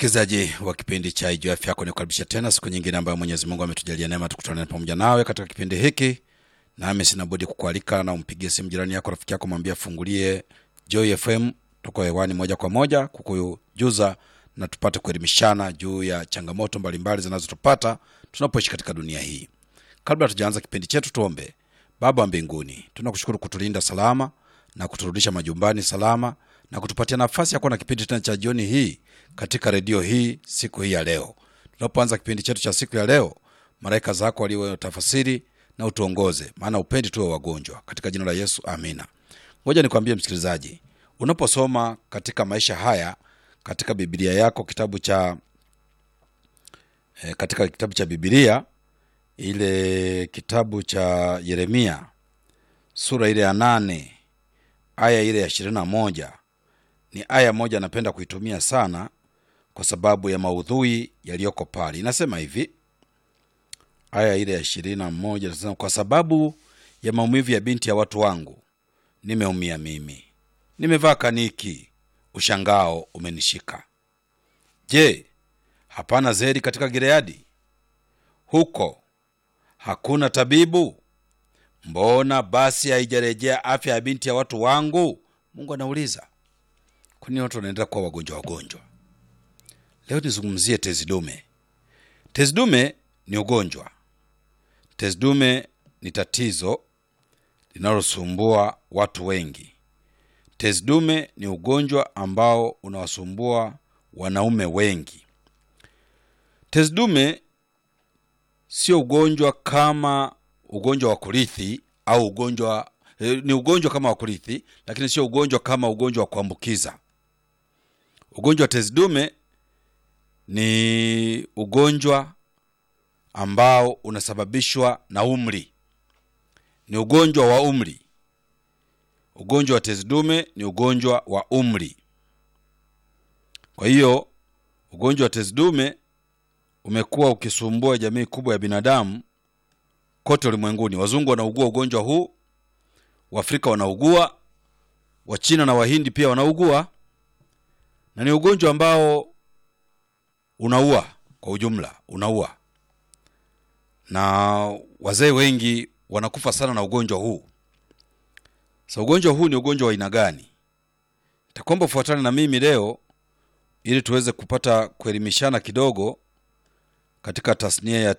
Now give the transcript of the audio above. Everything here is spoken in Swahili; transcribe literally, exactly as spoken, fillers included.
Msikilizaji wa kipindi cha Ijue Afya Yako, nikukaribisha tena siku nyingine ambayo Mwenyezi Mungu ametujalia neema tukutane pamoja nawe katika kipindi hiki. Nami sina budi kukualika na umpigie simu jirani yako, rafiki yako, mwambie fungulie Joy F M. Tuko hewani moja kwa moja kukujuza na tupate kuelimishana juu ya changamoto mbalimbali zinazotupata tunapoishi katika dunia hii. Kabla tujaanza kipindi chetu, tuombe. Baba wa mbinguni, tunakushukuru kutulinda salama na kuturudisha majumbani salama na kutupatia nafasi ya kuwa na kipindi tena cha jioni hii katika redio hii siku hii ya leo. Tunapoanza kipindi chetu cha siku ya leo, malaika zako waliwe tafasiri na utuongoze, maana upendi tuwe wagonjwa, katika jina la Yesu, amina. Ngoja nikwambie msikilizaji, unaposoma katika maisha haya katika Biblia yako, kitabu cha eh, katika kitabu cha Biblia ile kitabu cha Yeremia sura ile ya nane aya ile ya ishirini na moja, ni aya moja napenda kuitumia sana kwa sababu ya maudhui yaliyoko pale. Inasema hivi, aya ile ya ishirini na moja inasema, kwa sababu ya maumivu ya binti ya watu wangu nimeumia mimi, nimevaa kaniki, ushangao umenishika. Je, hapana zeri katika Gileadi? Huko hakuna tabibu? Mbona basi haijarejea afya ya binti ya watu wangu? Mungu anauliza. Kwa nini watu wanaendelea kuwa wagonjwa wagonjwa? Leo nizungumzie tezi dume. Tezi dume ni ugonjwa. Tezi dume ni tatizo linalosumbua watu wengi. Tezi dume ni ugonjwa ambao unawasumbua wanaume wengi. Tezi dume sio ugonjwa kama ugonjwa wa kurithi au ugonjwa eh, ni ugonjwa kama wa kurithi, lakini sio ugonjwa kama ugonjwa wa kuambukiza. Ugonjwa wa tezi dume ni ugonjwa ambao unasababishwa na umri. Ni ugonjwa wa umri. Ugonjwa wa tezi dume ni ugonjwa wa umri. Kwa hiyo ugonjwa wa tezi dume umekuwa ukisumbua jamii kubwa ya binadamu kote ulimwenguni. Wazungu wanaugua ugonjwa huu, Waafrika wanaugua, Wachina na Wahindi pia wanaugua, na ni ugonjwa ambao unaua kwa ujumla, unaua. Na wazee wengi wanakufa sana na ugonjwa huu. Sasa ugonjwa huu ni ugonjwa wa aina gani? Nitakuomba ufuatane na mimi leo ili tuweze kupata kuelimishana kidogo katika tasnia ya